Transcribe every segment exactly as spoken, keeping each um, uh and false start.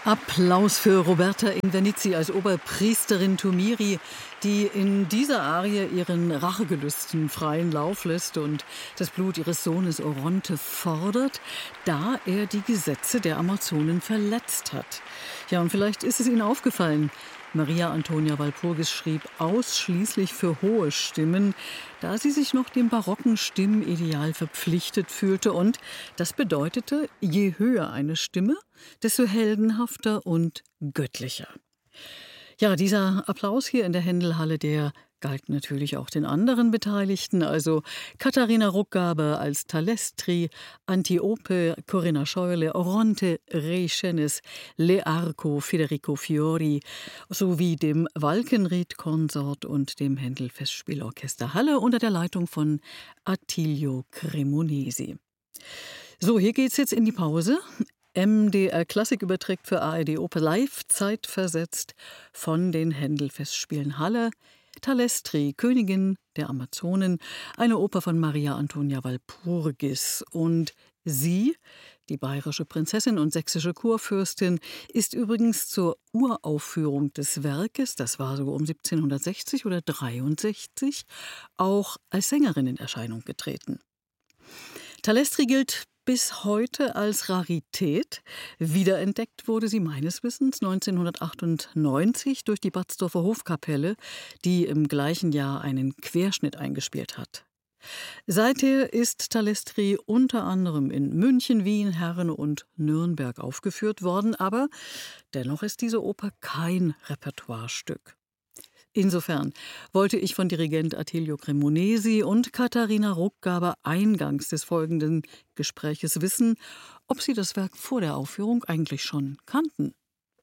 Applaus für Roberta Invernizzi als Oberpriesterin Thumiri, die in dieser Arie ihren Rachegelüsten freien Lauf lässt und das Blut ihres Sohnes Oronte fordert, da er die Gesetze der Amazonen verletzt hat. Ja, und vielleicht ist es Ihnen aufgefallen, Maria Antonia Walpurgis schrieb ausschließlich für hohe Stimmen, da sie sich noch dem barocken Stimmideal verpflichtet fühlte. Und das bedeutete, je höher eine Stimme, desto heldenhafter und göttlicher. Ja, dieser Applaus hier in der Händelhalle, der galt natürlich auch den anderen Beteiligten, also Katharina Ruckgabe als Thalestri, Antiope, Corinna Scheurle, Oronte, Rechenes, Learco, Federico Fiori, sowie dem Walkenried-Konsort und dem Händel-Festspielorchester Halle unter der Leitung von Attilio Cremonesi. So, hier geht's jetzt in die Pause. M D R Klassik überträgt für A R D Oper live zeitversetzt von den Händel-Festspielen Halle Thalestri, Königin der Amazonen, eine Oper von Maria Antonia Walpurgis. Und sie, die bayerische Prinzessin und sächsische Kurfürstin, ist übrigens zur Uraufführung des Werkes, das war so um siebzehnhundertsechzig oder dreiundsechzig, auch als Sängerin in Erscheinung getreten. Thalestri gilt bis heute als Rarität. Wiederentdeckt wurde sie meines Wissens neunzehnhundertachtundneunzig durch die Batzdorfer Hofkapelle, die im gleichen Jahr einen Querschnitt eingespielt hat. Seither ist Thalestri unter anderem in München, Wien, Herne und Nürnberg aufgeführt worden, aber dennoch ist diese Oper kein Repertoirestück. Insofern wollte ich von Dirigent Attilio Cremonesi und Katharina Ruckgabe eingangs des folgenden Gespräches wissen, ob sie das Werk vor der Aufführung eigentlich schon kannten.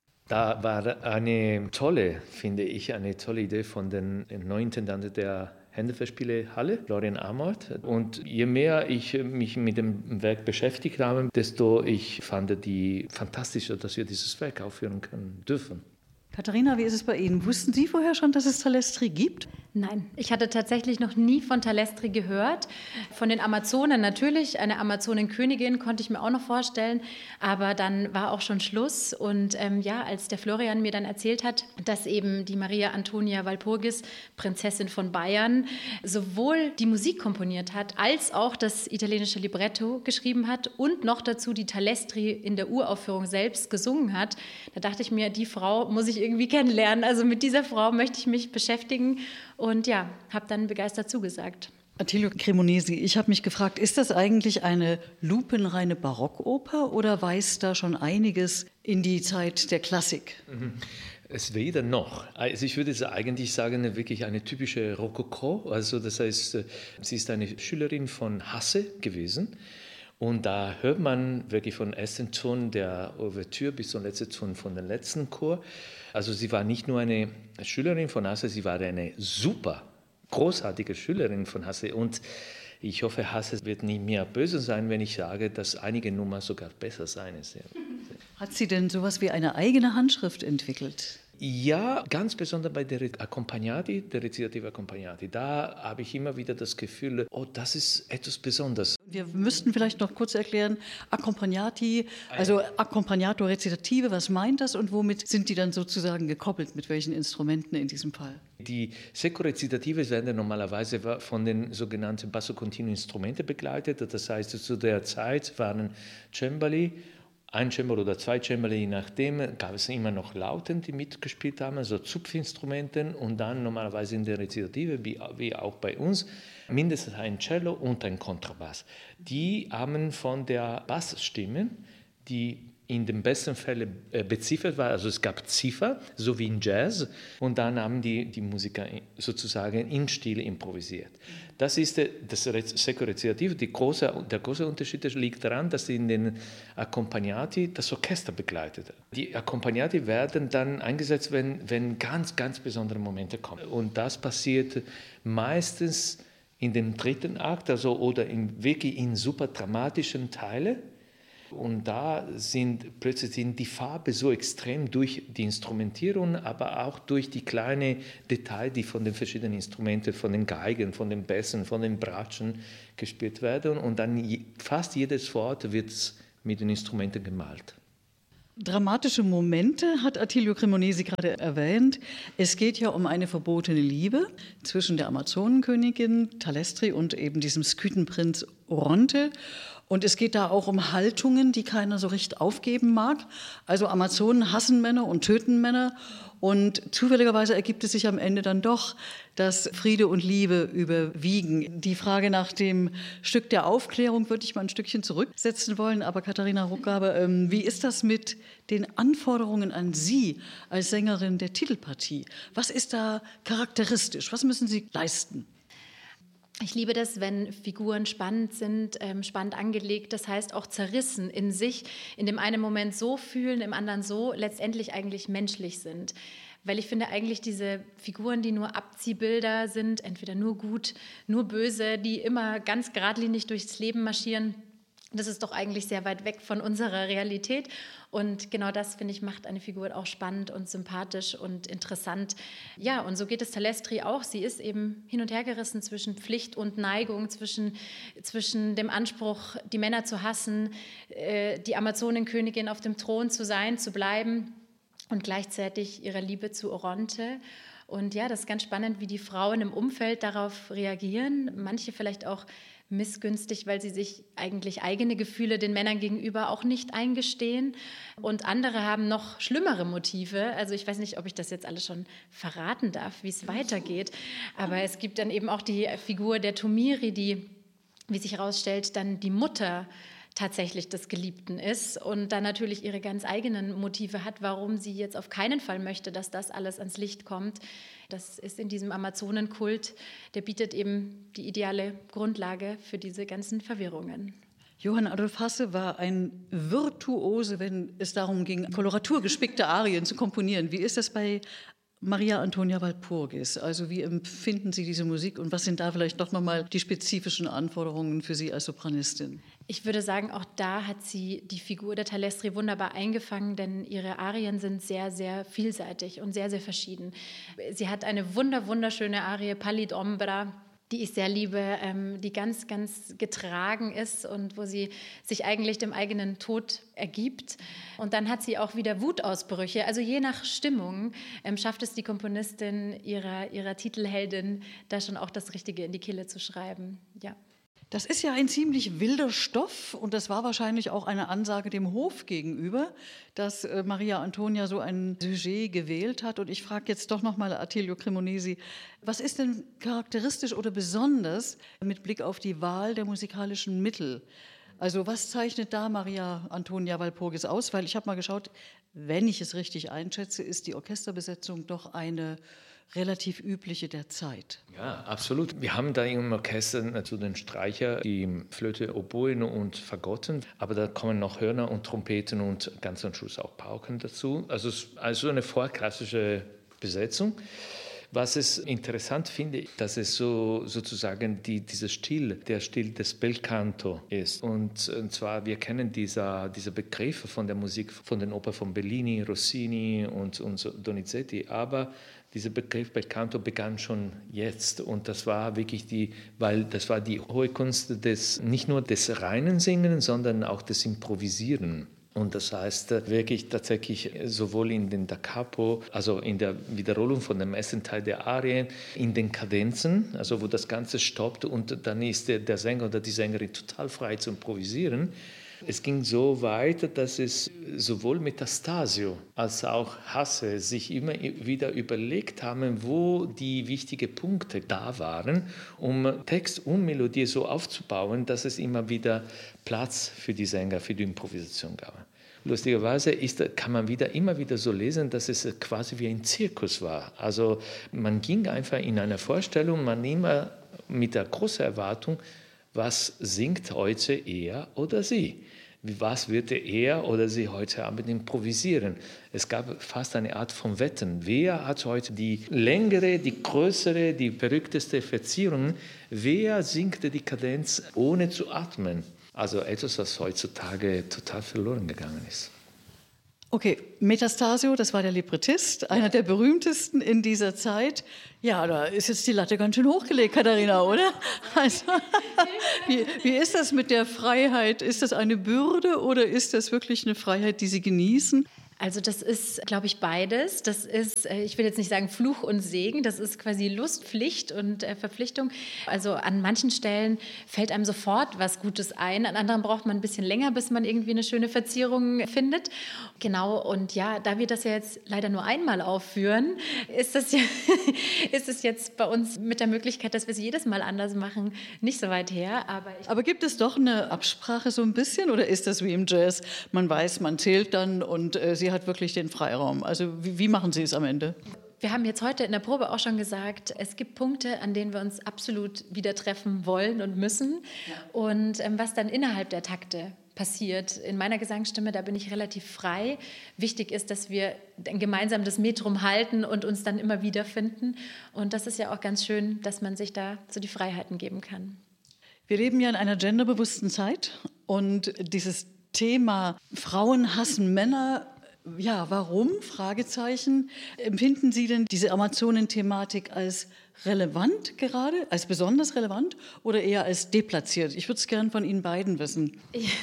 Da war eine tolle, finde ich, eine tolle Idee von den Neuintendanten der Händel-Festspiele Halle, Florian Amort. Und je mehr ich mich mit dem Werk beschäftigt habe, desto ich fand die fantastischer, dass wir dieses Werk aufführen können dürfen. Katharina, wie ist es bei Ihnen? Wussten Sie vorher schon, dass es Thalestri gibt? Nein, ich hatte tatsächlich noch nie von Thalestri gehört. Von den Amazonen natürlich, eine Amazonenkönigin konnte ich mir auch noch vorstellen, aber dann war auch schon Schluss. Und ähm, ja, als der Florian mir dann erzählt hat, dass eben die Maria Antonia Walpurgis, Prinzessin von Bayern, sowohl die Musik komponiert hat, als auch das italienische Libretto geschrieben hat und noch dazu die Thalestri in der Uraufführung selbst gesungen hat, da dachte ich mir, die Frau muss ich irgendwie kennenlernen. Also mit dieser Frau möchte ich mich beschäftigen und ja, habe dann begeistert zugesagt. Attilio Cremonesi, ich habe mich gefragt, ist das eigentlich eine lupenreine Barockoper oder weist da schon einiges in die Zeit der Klassik? Mhm. Es weder noch. Also ich würde eigentlich sagen, wirklich eine typische Rokoko. Also das heißt, sie ist eine Schülerin von Hasse gewesen. Und da hört man wirklich von ersten Ton der Ouvertüre bis zum letzten Ton von dem letzten Chor. Also sie war nicht nur eine Schülerin von Hasse, sie war eine super, großartige Schülerin von Hasse. Und ich hoffe, Hasse wird nicht mehr böse sein, wenn ich sage, dass einige Nummern sogar besser sein. Hat sie denn sowas wie eine eigene Handschrift entwickelt? Ja, ganz besonders bei der Accompagnati, der Rezitative Accompagnati. Da habe ich immer wieder das Gefühl, oh, das ist etwas Besonderes. Wir müssten vielleicht noch kurz erklären, Accompagnati, also Accompagnato Rezitative, was meint das und womit sind die dann sozusagen gekoppelt, mit welchen Instrumenten in diesem Fall? Die Secco-Rezitative werden normalerweise von den sogenannten Basso-Continuo-Instrumenten begleitet. Das heißt, zu der Zeit waren Cembali, ein Cembalo oder zwei Cembali, je nachdem, gab es immer noch Lauten, die mitgespielt haben, also Zupfinstrumenten und dann normalerweise in der Rezitative, wie, wie auch bei uns, mindestens ein Cello und ein Kontrabass. Die haben von der Bassstimmen, die in den besten Fällen beziffert war, also es gab Ziffer, so wie in Jazz, und dann haben die, die Musiker sozusagen in Stil improvisiert. Das ist das Secco Rezitative. Die große, der große Unterschied liegt daran, dass in den Accompagnati das Orchester begleitet. Die Accompagnati werden dann eingesetzt, wenn, wenn ganz, ganz besondere Momente kommen. Und das passiert meistens in dem dritten Akt, also oder in, wirklich in super dramatischen Teilen. Und da sind plötzlich sind die Farbe so extrem durch die Instrumentierung, aber auch durch die kleinen Details, die von den verschiedenen Instrumenten, von den Geigen, von den Bässen, von den Bratschen gespielt werden. Und dann fast jedes Wort wird mit den Instrumenten gemalt. Dramatische Momente hat Attilio Cremonesi gerade erwähnt. Es geht ja um eine verbotene Liebe zwischen der Amazonenkönigin Thalestri und eben diesem Skythenprinz Oronte. Und es geht da auch um Haltungen, die keiner so recht aufgeben mag. Also Amazonen hassen Männer und töten Männer. Und zufälligerweise ergibt es sich am Ende dann doch, dass Friede und Liebe überwiegen. Die Frage nach dem Stück der Aufklärung würde ich mal ein Stückchen zurücksetzen wollen. Aber Katharina Ruckgrabe, wie ist das mit den Anforderungen an Sie als Sängerin der Titelpartie? Was ist da charakteristisch? Was müssen Sie leisten? Ich liebe das, wenn Figuren spannend sind, ähm, spannend angelegt, das heißt auch zerrissen in sich, in dem einen Moment so fühlen, im anderen so, letztendlich eigentlich menschlich sind. Weil ich finde eigentlich diese Figuren, die nur Abziehbilder sind, entweder nur gut, nur böse, die immer ganz geradlinig durchs Leben marschieren, das ist doch eigentlich sehr weit weg von unserer Realität. Und genau das, finde ich, macht eine Figur auch spannend und sympathisch und interessant. Ja, und so geht es Thalestri auch. Sie ist eben hin und her gerissen zwischen Pflicht und Neigung, zwischen, zwischen dem Anspruch, die Männer zu hassen, äh, die Amazonenkönigin auf dem Thron zu sein, zu bleiben und gleichzeitig ihrer Liebe zu Oronte. Und ja, das ist ganz spannend, wie die Frauen im Umfeld darauf reagieren. Manche vielleicht auch missgünstig, weil sie sich eigentlich eigene Gefühle den Männern gegenüber auch nicht eingestehen. Und andere haben noch schlimmere Motive. Also ich weiß nicht, ob ich das jetzt alles schon verraten darf, wie es weitergeht. Aber es gibt dann eben auch die Figur der Tomiri, die, wie sich herausstellt, dann die Mutter tatsächlich des Geliebten ist und dann natürlich ihre ganz eigenen Motive hat, warum sie jetzt auf keinen Fall möchte, dass das alles ans Licht kommt. Das ist in diesem Amazonenkult, der bietet eben die ideale Grundlage für diese ganzen Verwirrungen. Johann Adolf Hasse war ein Virtuose, wenn es darum ging, koloraturgespickte Arien zu komponieren. Wie ist das bei Maria Antonia Walpurgis? Also wie empfinden Sie diese Musik und was sind da vielleicht doch nochmal die spezifischen Anforderungen für Sie als Sopranistin? Ich würde sagen, auch da hat sie die Figur der Thalestri wunderbar eingefangen, denn ihre Arien sind sehr, sehr vielseitig und sehr, sehr verschieden. Sie hat eine wunder, wunderschöne Arie, Pallid Ombra, die ich sehr liebe, die ganz, ganz getragen ist und wo sie sich eigentlich dem eigenen Tod ergibt. Und dann hat sie auch wieder Wutausbrüche. Also je nach Stimmung schafft es die Komponistin ihrer, ihrer Titelheldin, da schon auch das Richtige in die Kehle zu schreiben. Ja. Das ist ja ein ziemlich wilder Stoff und das war wahrscheinlich auch eine Ansage dem Hof gegenüber, dass äh, Maria Antonia so ein Sujet gewählt hat. Und ich frage jetzt doch noch mal Attilio Cremonesi, was ist denn charakteristisch oder besonders mit Blick auf die Wahl der musikalischen Mittel? Also was zeichnet da Maria Antonia Walpurgis aus? Weil ich habe mal geschaut, wenn ich es richtig einschätze, ist die Orchesterbesetzung doch eine relativ übliche der Zeit. Ja, absolut. Wir haben da im Orchester natürlich den Streicher, die Flöte, Oboen und Fagotten, aber da kommen noch Hörner und Trompeten und ganz am Schluss auch Pauken dazu. Also, also eine vorklassische Besetzung. Was ich interessant finde, dass es so sozusagen die, dieser Stil, der Stil des Belcanto ist. Und, und zwar, wir kennen dieser, diese Begriffe von der Musik, von den Opern von Bellini, Rossini und, und so Donizetti, aber dieser Begriff Belcanto begann schon jetzt und das war wirklich die, weil das war die hohe Kunst des, nicht nur des reinen Singen, sondern auch des Improvisieren. Und das heißt wirklich tatsächlich sowohl in den Da Capo, also in der Wiederholung von dem ersten Teil der Arien, in den Kadenzen, also wo das Ganze stoppt und dann ist der, der Sänger oder die Sängerin total frei zu improvisieren. Es ging so weit, dass es sowohl Metastasio als auch Hasse sich immer wieder überlegt haben, wo die wichtigen Punkte da waren, um Text und Melodie so aufzubauen, dass es immer wieder Platz für die Sänger, für die Improvisation gab. Lustigerweise ist, kann man wieder, immer wieder so lesen, dass es quasi wie ein Zirkus war. Also man ging einfach in einer Vorstellung, man immer mit der großen Erwartung, was singt heute er oder sie? Was wird er oder sie heute Abend improvisieren? Es gab fast eine Art von Wetten. Wer hat heute die längere, die größere, die verrückteste Verzierung? Wer singt die Kadenz ohne zu atmen? Also etwas, was heutzutage total verloren gegangen ist. Okay, Metastasio, das war der Librettist, einer der berühmtesten in dieser Zeit. Ja, da ist jetzt die Latte ganz schön hochgelegt, Katharina, oder? Also, wie, wie ist das mit der Freiheit? Ist das eine Bürde oder ist das wirklich eine Freiheit, die Sie genießen? Also das ist, glaube ich, beides. Das ist, ich will jetzt nicht sagen Fluch und Segen, das ist quasi Lust, Pflicht und äh, Verpflichtung. Also an manchen Stellen fällt einem sofort was Gutes ein, an anderen braucht man ein bisschen länger, bis man irgendwie eine schöne Verzierung findet. Genau, und ja, da wir das ja jetzt leider nur einmal aufführen, ist das ja, ist es jetzt bei uns mit der Möglichkeit, dass wir es jedes Mal anders machen, nicht so weit her. Aber, ich Aber gibt es doch eine Absprache so ein bisschen oder ist das wie im Jazz? Man weiß, man zählt dann und äh, Sie hat wirklich den Freiraum. Also wie, wie machen Sie es am Ende? Wir haben jetzt heute in der Probe auch schon gesagt, es gibt Punkte, an denen wir uns absolut wieder treffen wollen und müssen. Ja. Und ähm, was dann innerhalb der Takte passiert, in meiner Gesangsstimme, da bin ich relativ frei. Wichtig ist, dass wir gemeinsam das Metrum halten und uns dann immer wiederfinden. Und das ist ja auch ganz schön, dass man sich da so die Freiheiten geben kann. Wir leben ja in einer genderbewussten Zeit und dieses Thema Frauen hassen Männer, ja, warum? Fragezeichen. Empfinden Sie denn diese Amazonen-Thematik als relevant gerade, als besonders relevant oder eher als deplatziert? Ich würde es gerne von Ihnen beiden wissen.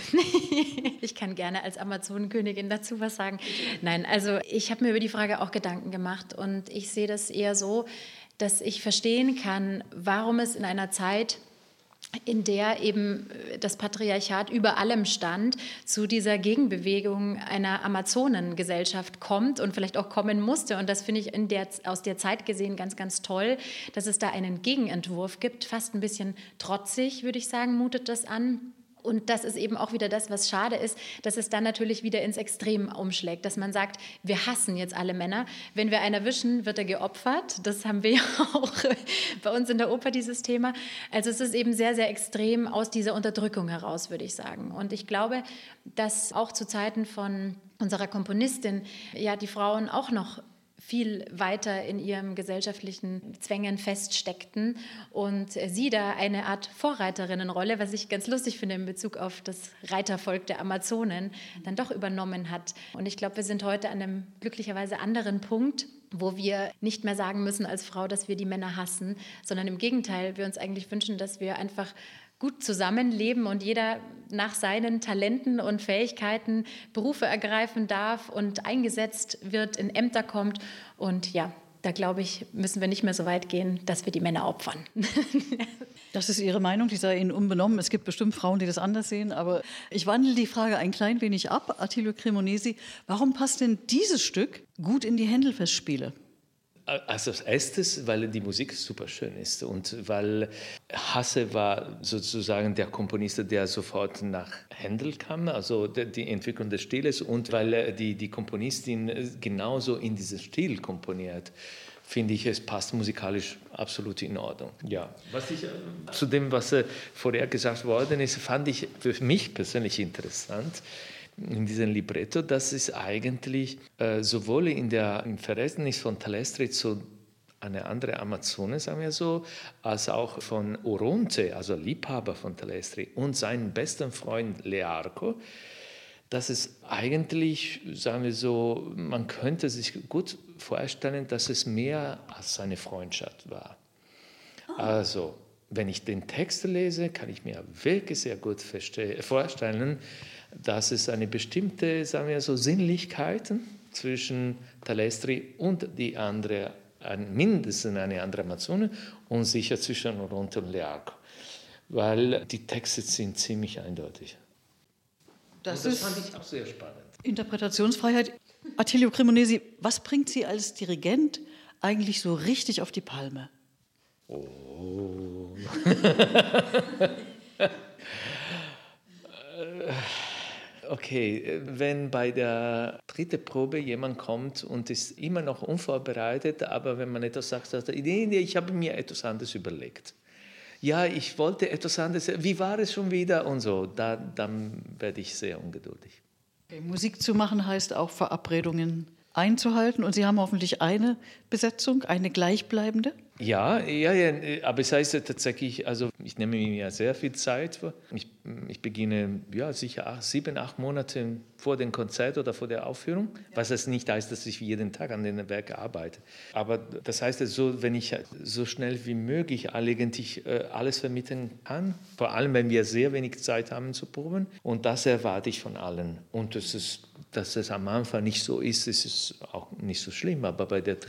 Ich kann gerne als Amazonenkönigin dazu was sagen. Nein, also ich habe mir über die Frage auch Gedanken gemacht und ich sehe das eher so, dass ich verstehen kann, warum es in einer Zeit, in der eben das Patriarchat über allem stand, zu dieser Gegenbewegung einer Amazonengesellschaft kommt und vielleicht auch kommen musste. Und das finde ich in der, aus der Zeit gesehen ganz, ganz toll, dass es da einen Gegenentwurf gibt. Fast ein bisschen trotzig, würde ich sagen, mutet das an. Und das ist eben auch wieder das, was schade ist, dass es dann natürlich wieder ins Extrem umschlägt, dass man sagt, wir hassen jetzt alle Männer. Wenn wir einen erwischen, wird er geopfert. Das haben wir ja auch bei uns in der Oper, dieses Thema. Also es ist eben sehr, sehr extrem aus dieser Unterdrückung heraus, würde ich sagen. Und ich glaube, dass auch zu Zeiten von unserer Komponistin ja die Frauen auch noch viel weiter in ihren gesellschaftlichen Zwängen feststeckten und sie da eine Art Vorreiterinnenrolle, was ich ganz lustig finde in Bezug auf das Reitervolk der Amazonen, dann doch übernommen hat. Und ich glaube, wir sind heute an einem glücklicherweise anderen Punkt, wo wir nicht mehr sagen müssen als Frau, dass wir die Männer hassen, sondern im Gegenteil, wir uns eigentlich wünschen, dass wir einfach gut zusammenleben und jeder nach seinen Talenten und Fähigkeiten Berufe ergreifen darf und eingesetzt wird, in Ämter kommt. Und ja, da glaube ich, müssen wir nicht mehr so weit gehen, dass wir die Männer opfern. Das ist Ihre Meinung, die sei Ihnen unbenommen. Es gibt bestimmt Frauen, die das anders sehen. Aber ich wandle die Frage ein klein wenig ab. Attilio Cremonesi, warum passt denn dieses Stück gut in die Händel-Festspiele? Also als erstes, weil die Musik super schön ist und weil Hasse war sozusagen der Komponist, der sofort nach Händel kam, also die Entwicklung des Stiles, und weil die, die Komponistin genauso in diesen Stil komponiert, finde ich, es passt musikalisch absolut in Ordnung. Ja. Was ich zu dem, was vorher gesagt worden ist, fand ich für mich persönlich interessant in diesem Libretto, dass es eigentlich äh, sowohl in der, im Verhältnis von Talestri zu einer anderen Amazone, sagen wir so, als auch von Oronte, also Liebhaber von Talestri, und seinem besten Freund Learco, dass es eigentlich, sagen wir so, man könnte sich gut vorstellen, dass es mehr als eine Freundschaft war. Oh. Also, wenn ich den Text lese, kann ich mir wirklich sehr gut vorstellen, dass es eine bestimmte, sagen wir so, Sinnlichkeit zwischen Talestri und die andere, mindestens eine andere Amazone und sicher zwischen Oronte und Learco, weil die Texte sind ziemlich eindeutig. Das, das ist fand ich auch sehr spannend. Interpretationsfreiheit. Attilio Cremonesi, was bringt Sie als Dirigent eigentlich so richtig auf die Palme? Oh. Okay, wenn bei der dritten Probe jemand kommt und ist immer noch unvorbereitet, aber wenn man etwas sagt, sagt er, nee, nee, ich habe mir etwas anderes überlegt. Ja, ich wollte etwas anderes, wie war es schon wieder und so, da, dann werde ich sehr ungeduldig. Okay, Musik zu machen heißt auch Verabredungen einzuhalten. Und Sie haben hoffentlich eine Besetzung, eine gleichbleibende? Ja, ja, ja, aber es heißt tatsächlich, also ich nehme mir sehr viel Zeit. Ich, ich beginne ja, sicher acht, sieben, acht Monate vor dem Konzert oder vor der Aufführung, was das nicht heißt, dass ich jeden Tag an dem Werk arbeite. Aber das heißt, so, wenn ich so schnell wie möglich eigentlich alles vermitteln kann, vor allem wenn wir sehr wenig Zeit haben zu proben, und das erwarte ich von allen. Und das ist, dass es am Anfang nicht so ist, ist es auch nicht so schlimm, aber bei der